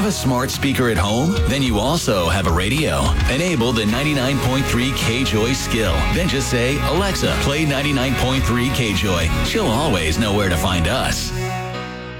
Have a smart speaker at home? Then you also have a radio. Enable the 99.3 K-Joy skill. Then just say, Alexa, play 99.3 K-Joy. She'll always know where to find us.